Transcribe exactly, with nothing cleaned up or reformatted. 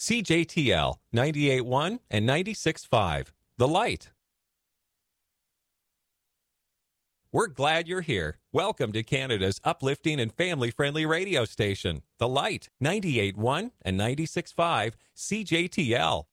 C J T L ninety-eight point one and ninety-six point five. The Light. We're glad you're here. Welcome to Canada's uplifting and family-friendly radio station, The Light, ninety-eight point one and ninety-six point five C J T L.